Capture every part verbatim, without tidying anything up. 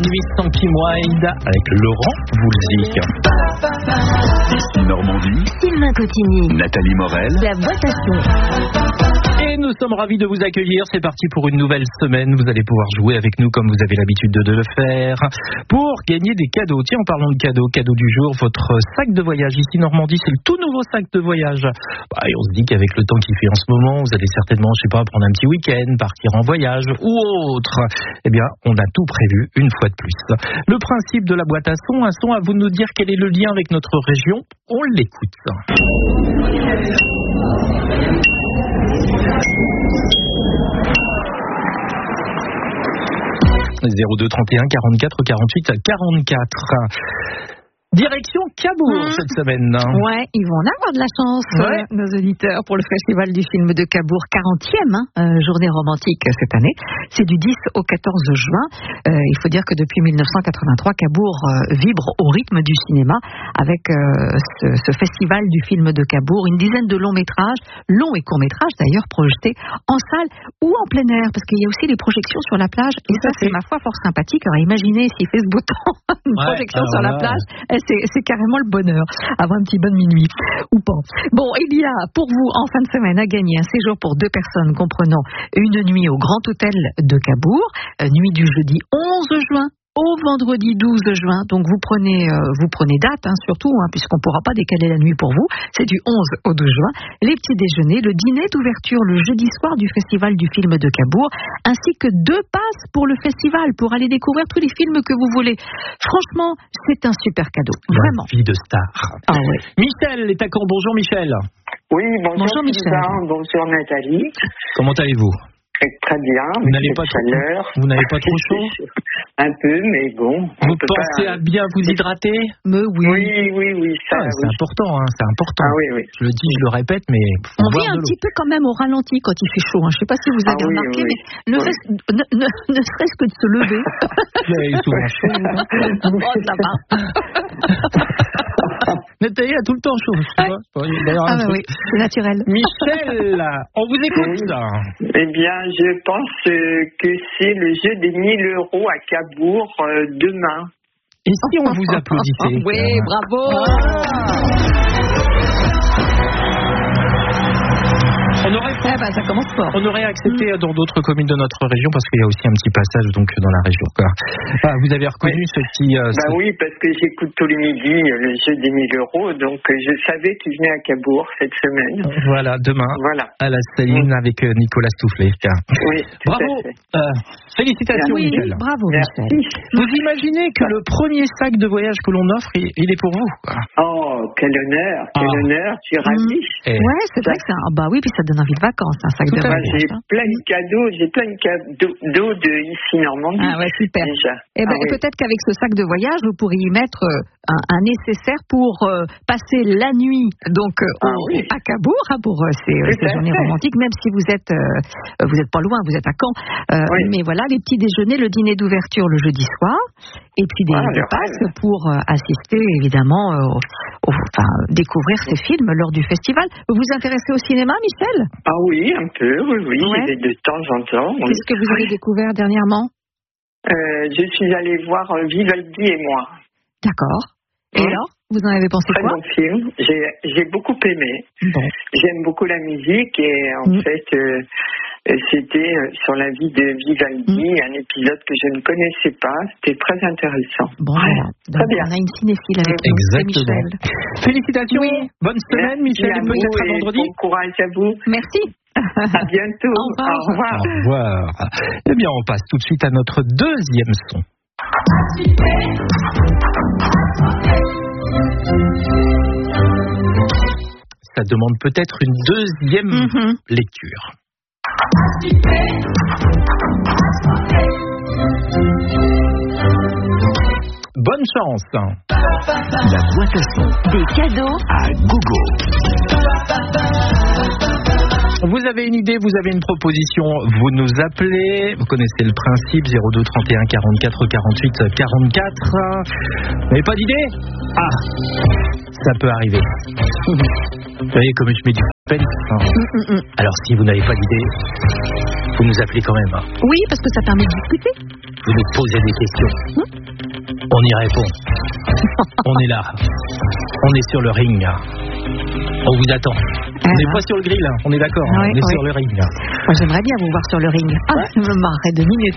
nuit sans Kim Wilde avec Laurent Voulzy. Normandie, Sylvain Cotigny, Nathalie Morel, la boîte à son. Et nous sommes ravis de vous accueillir. C'est parti pour une nouvelle semaine. Vous allez pouvoir jouer avec nous comme vous avez l'habitude de, de le faire pour gagner des cadeaux. Tiens, en parlant de cadeaux, cadeau du jour, votre sac de voyage. Ici, Normandie, c'est le tout nouveau sac de voyage. Bah, et on se dit qu'avec le temps qu'il fait en ce moment, vous allez certainement, je sais pas, prendre un petit week-end, partir en voyage ou autre. Eh bien, on a tout prévu une fois de plus. Le principe de la boîte à son, un son, à vous de nous dire quel est le lien avec notre région. On l'écoute. zéro deux trente et un quarante-quatre quarante-huit quarante-quatre. Direction Cabourg mmh. cette semaine. Ouais, ils vont en avoir de la chance, ouais. euh, nos auditeurs, pour le festival du film de Cabourg, quarantième hein, euh, journée romantique cette année. C'est du dix au quatorze juin. Euh, il faut dire que depuis mille neuf cent quatre-vingt-trois, Cabourg euh, vibre au rythme du cinéma avec euh, ce, ce festival du film de Cabourg. Une dizaine de longs métrages, longs et courts métrages d'ailleurs, projetés en salle ou en plein air, parce qu'il y a aussi des projections sur la plage. Et ça, c'est ma foi fort sympathique. Alors imaginez s'il fait ce beau temps, une ouais, projection sur la plage. C'est, c'est carrément le bonheur, avant un petit bon minuit, ou pas. Bon, il y a pour vous, en fin de semaine, à gagner un séjour pour deux personnes comprenant une nuit au Grand Hôtel de Cabourg, nuit du jeudi onze juin au vendredi douze juin. Donc vous prenez euh, vous prenez date, hein, surtout, hein, puisqu'on ne pourra pas décaler la nuit pour vous. C'est du onze au douze juin. Les petits déjeuners, le dîner d'ouverture le jeudi soir du festival du film de Cabourg, ainsi que deux passes pour le festival, pour aller découvrir tous les films que vous voulez. Franchement, c'est un super cadeau. Vraiment. La vie de star. Ah ouais. Michel est à Caen. Bonjour Michel. Oui, bonjour, bonjour Michel. Bonjour Nathalie. Comment allez-vous? Très bien. Vous n'avez pas, trop, vous n'avez pas trop chaud? Un peu, mais bon. Vous pensez pas... à bien vous hydrater? Mais oui. Oui, oui, oui. Ça, ah, c'est oui. important, hein, c'est important. Ah oui, oui. Je le dis, je le répète, mais. On vit un petit peu quand même au ralenti quand il fait chaud. Hein. Je ne sais pas si vous avez ah, remarqué, oui, oui. mais ne, oui. reste, ne, ne, ne serait-ce que de se lever. Vous avez souvent chaud. Oh, ça va. Nathalie a tout le temps chaud. Tu vois D'ailleurs, ah, bah oui, c'est naturel. Michel, on vous écoute. Oui. Eh bien, je pense que c'est le jeu des mille euros à Cabourg euh, demain. Et si on vous applaudissait? Oui, bravo. Ah. On aurait, eh ben, ça commence fort. On aurait accepté mmh. dans d'autres communes de notre région parce qu'il y a aussi un petit passage donc dans la région. Ah, vous avez reconnu oui. ce petit. Euh, bah ce... oui, parce que j'écoute tous les midis le jeu des mille euros, donc je savais qu'il venait à Cabourg cette semaine. Voilà, demain. Voilà. À la Staline mmh. avec Nicolas Stoufflet. Oui. Bravo. Euh, félicitations, oui, Michel. Bravo, Merci. Michel. Vous imaginez que le premier sac de voyage que l'on offre, il, il est pour vous? Oh, quel honneur, quel ah. honneur, je suis ravi. Mmh. Ouais, c'est vrai que ça. Bah oui, puis ça donne envie de vacances, un sac Tout de voyage. J'ai hein. plein de cadeaux, j'ai plein de cadeaux de ici Normandie. Ah ouais, super. Déjà. Et ben, ah, oui. peut-être qu'avec ce sac de voyage, vous pourriez y mettre un, un nécessaire pour euh, passer la nuit donc euh, ah, au, oui. à Cabourg hein, pour euh, ces, euh, ces journées romantiques, même si vous êtes euh, vous êtes pas loin, vous êtes à Caen. Euh, oui. Mais voilà, les petits déjeuners, le dîner d'ouverture le jeudi soir, et puis des, ah, des passes rêve. pour euh, assister évidemment, euh, au, au, enfin découvrir ces films lors du festival. Vous vous intéressez au cinéma, Michel? Ah oui, un peu, oui, oui, ouais. de temps en temps. Qu'est-ce que vous avez découvert dernièrement? euh, Je suis allée voir euh, Vivaldi et moi. D'accord. Et hein? alors, vous en avez pensé Très quoi? bon film. J'ai, j'ai beaucoup aimé. Bon. J'aime beaucoup la musique et en mmh. fait, euh, c'était sur la vie de Vivaldi, mmh. un épisode que je ne connaissais pas. C'était très intéressant. Bon, voilà. Très bien. On a une cinéphile avec nous, Exactement. Michel. Félicitations. Oui. Bonne semaine, Merci Michel. À et peut-être à vendredi. Bon courage à vous. Merci. À bientôt. Au revoir. Au revoir. Au revoir. Eh bien, on passe tout de suite à notre deuxième son. Ça demande peut-être une deuxième mm-hmm. lecture. Bonne chance. La boîte à son. Des cadeaux à gogo. Vous avez une idée, vous avez une proposition, vous nous appelez, vous connaissez le principe, zéro deux trente et un quarante-quatre quarante-huit quarante-quatre. Vous n'avez pas d'idée? Ah, ça peut arriver. Vous voyez comme je mets du peine. Hein. Alors si vous n'avez pas d'idée, vous nous appelez quand même. Oui, parce que ça permet de discuter. vous nous posez des questions. On y répond. On est là. On est sur le ring. On vous attend. On n'est pas sur le grill, hein. On est d'accord, hein. Oui, on est oui. sur le ring. Moi, j'aimerais bien vous voir sur le ring. Ah, je me marrerai deux minutes.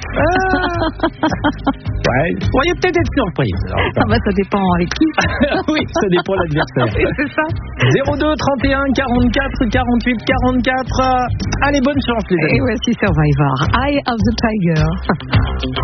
Ouais, vous pourriez peut-être être surprise. Alors, Ah bah, ça dépend avec qui. oui, ça dépend de l'adversaire. Oui, c'est ça. zéro deux trente et un quarante-quatre quarante-huit quarante-quatre. Allez, bonne chance les amis. Et voici Survivor. Eye of the Tiger.